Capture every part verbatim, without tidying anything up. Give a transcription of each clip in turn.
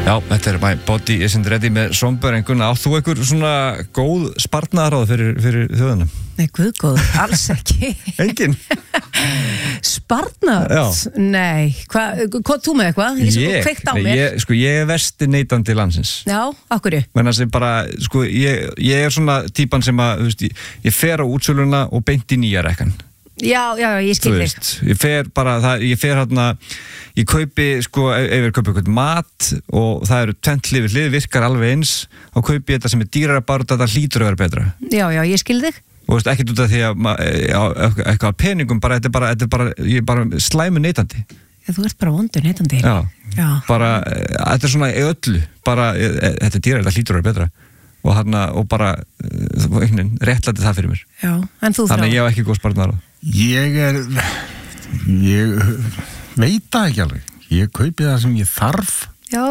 Já, þetta er My Body Isn't Ready með Somber, en Gunnar, átt þú einhver svona góð sparnaðaráð fyrir, fyrir þjóðunum? Nei, guðgóð, alls ekki. Engin? Sparnaðaráð? Nei, hvað, hvað þú með eitthvað? Ég, ég, kveikt á mér. Ég, sko, ég er versti neytandi landsins. Já, akkurju? Menn að sem bara, sko, ég, ég er svona típan sem að, þú veist, ég, ég fer á útsöluna og beint í nýja rekkan. Já, já, ég skil þig. Ég fer bara, það, ég fer hérna, ég kaupi, sko, ef ég kaupi eitthvað mat og það eru tvennt hlið við hlið, virkar alveg eins, og kaupi þetta sem er dýrara bara þetta hlýtur að vera betra. Já, já, ég skil þig. Og veist, ekkert út af því að, já, eitthvað peningum, bara, þetta er bara, þetta er bara, ég er bara slæmu neytandi. Já, þú ert bara vondur neytandi. Já, já. Bara, þetta er svona í öllu, bara, þetta er dýrara, þetta hlýtur að vera betra. Og hann, og bara, réttlæti það fyrir mér. Já, en þú þá? Þannig að ég hef ekki góð sparnaðaráð. Ég er, ég veit það ekki alveg. Ég kaupi það sem ég þarf. Já.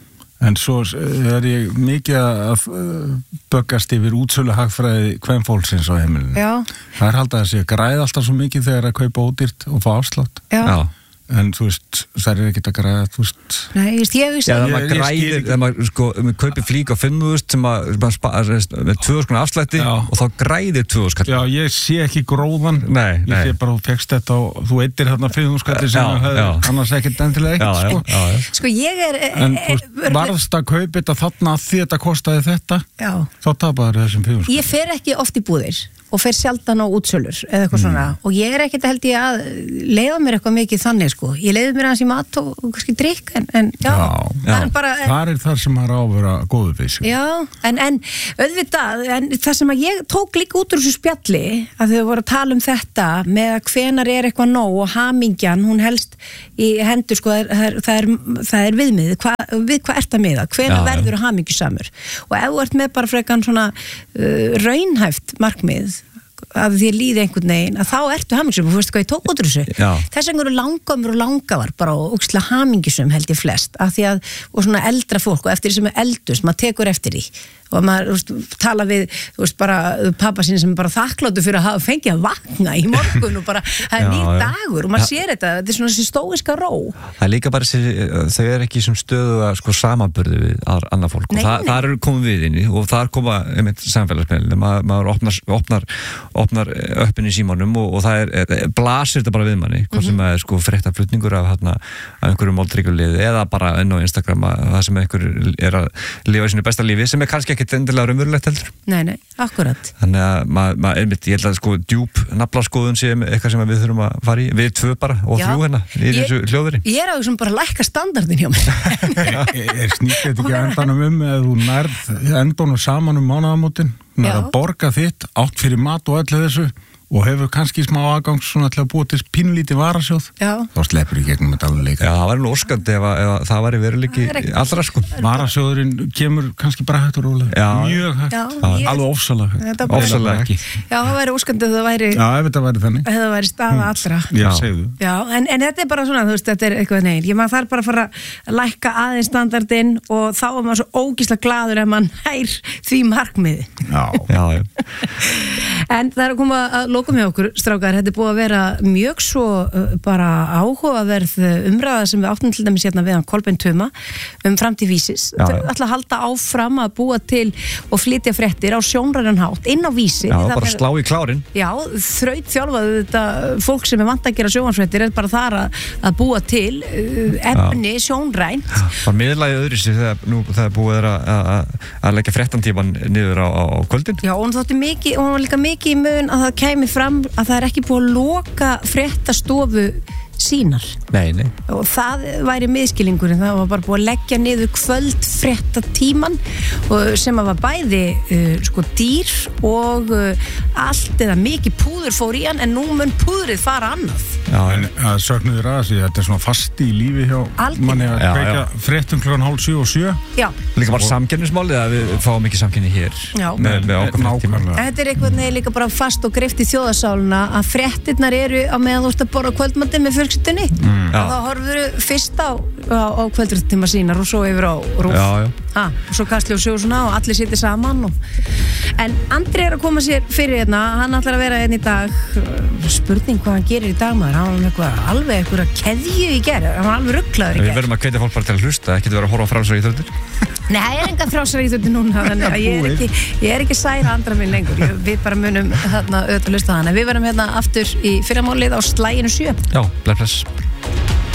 En svo er ég mikið að böggast yfir útsölu hagfræði kvenfólksins á heimilinu. Já. Það er haldið að sé græð alltaf svo mikið þegar að kaupa ódýrt og fá afslátt. Já. Já. En þú veist, það er ekkert að græða, þú veist. Nei, ég veist, ég veist. Já, það maður græðir, þegar maður, sko, maður kaupir flík á fimm þúsund sem maður, með tvö þúsund afslætti og þá græðir tvö þúsund. Já, ég sé ekki gróðan. Nei, nei. Ég sé bara, þú fegst þetta og þú eittir þarna fimm þúsund sem það hefði annars ekkert endilega ekkert, sko. Já, já. Sko, ég er... En þú veist, varðst að kaupa þetta þarna að því þetta kostaði þetta, já. Þá tapaður þessum fimm þúsund. Ég fer ekki oft í búðir og fer sjaldan á útsölur eða eitthvað mm. svona, og ég er ekkert held ég að leiða mér eitthvað mikið þannig, sko. Ég leiði mér aðeins í mat og, og kannski drikk, en, en já, já, já. En bara, en, það er þar sem maður á að vera góður við sig. Já, en, en auðvitað, en það sem að ég tók líka út úr þessu spjalli, að þau voru að tala um þetta með að hvenar er eitthvað nóg og hamingjan, hún helst í hendur, sko, það er, það er, það er viðmið, hva, við hvað ert að miða, hvenar verður hamingjusamur, og ef þú ert með bara frekan svona uh, raunhæft markmið, að því að líði einhvern veginn, að þá ertu hamingjusum og þú veist hvað ég tók út úr þessu. Já. Þess vegna eru langamur og langavar bara og ógeðslega hamingjusum held ég flest, af því að, og svona eldra fólk og eftir því sem er eldust, maður tekur eftir því og maður, þú veist, tala við þú veist, bara pappa sín sem er bara þakkláttur fyrir að hafa fengið að vakna í morgun og bara, það er nýr dagur og maður sér þetta, þetta er svona þessi stóiska ró. Það er líka bara þessi, þau er ekki sem stöðu að sko samanburði við annað fólk. Nei, og það, það er komið við inn í og það er koma einmitt samfélagsmiðlum, maður, maður opnar, opnar, opnar öppin í símanum og, og það er, blasir þetta bara við manni, hvort sem er sko fréttaflutningur af, hérna, af einhverjum moldríkuliði eða bara inn á Instagram að það sem einhver er að lifa sínu besta lífi sem er kannski ekkert endilega raunverulegt heldur. Nei, nei, akkurat. Þannig að maður, ma, einmitt, ég held að sko djúp naflaskoðun sé eitthvað sem við þurfum að fara í, við tvö bara og Já. Þrjú hérna í ég, þessu hljóðveri. Ég er á þessum bara að lækka standardin hjá mér. Er snýtt þetta ekki endanum um eða þú nærð endanum saman um mánaðamótin, nærð að borga þitt átt fyrir mat og öllu þessu og hefur kannski smá aðgangs svona til að búa til pínlítið varasjóð, Já. Þá sleppur í gegnum þetta alveg leika. Já, það var nú óskandi ef, ef það var í veruleiki allra, sko. Varasjóðurinn kemur kannski bara hægt og rólega. Mjög hægt. Já, ég... Alveg ofsalega hægt. Ofsalega ekki. Já, það væri óskandi að það væri... Já, ef þetta væri þannig. Ef það væri staða allra. Já, segðu. Já, en, en þetta er bara svona, þú veist, þetta er eitthvað neginn. Ég maður þarf bara að fara að lækka aðeins standardinn og þá er maður svo ógeðslega glaður ef maður nær því markmiði. Já. Já, já. En það er að koma að lokum hjá okkur, strákar, þetta er búið að vera mjög svo uh, bara áhugaverð umræða sem við áttum til dæmis hérna við hann Kolbeinn Tuma um framtíð Vísis. Þau ætla að halda áfram að búa til og flytja fréttir á sjónrænan hátt inn á Vísi. Já, bara slá í klárin. Já, þraut þjálfaðu þetta fólk sem er vant að gera sjónvarsfréttir er bara þar að, að búa til uh, efni sjónrænt. Bara miðlægi öðru sér þegar nú það er búið að, að, að leggja fréttantíman niður á, á, á kvöldin. Já, og hún þótti mikið, og hún var líka mikið í mun að það kæmi fram að það er ekki búið að loka fréttastofu sínar. Nei, nei. Og það væri miðskilningurinn, það var bara búið að leggja niður kvöld fréttatíman sem að var bæði uh, sko dýr og uh, allt eða mikið púður fór í hann en nú mun púðrið fara annað. Já, en að sögnuður að þessi, þetta er svona fasti í lífi hjá Allt. Manni að kveika fréttum klukkan hálf sjö og sjö. Já. Líka bara samkennismálið að við fáum mikið samkenni hér. Já. Með, með okkur fréttíma. Þetta er eitthvað neði líka bara fast og greift í þjóðasáluna að fréttirnar eru á meðan þú ert að borða kvöldmatinn með fjölskyldunni mm, þá horfur fyrst á, á, á kvöldrættíma sínar og svo yfir á RÚV já, já. Ha, og svo Kastljós og svona og allir sittir saman og... en Andri er að koma sér fyrir hérna, hann ætlar að vera hérna í dag spurning hvað hann gerir í dag maður hann var eitthvað, alveg eitthvað keðju í gerð hann var alveg rugglaður í gerð Við verðum að hvetja fólk bara til að hlusta, ekki að vera að horfa á frálsar íþróttir Nei, það er enga frálsar íþróttir núna þannig að ég er ekki, ég er ekki særa andra minn lengur ég, við bara munum þarna auðvitað hlusta þannig við verðum hérna aftur í fyrramálið á slaginu sjö Já, bless bless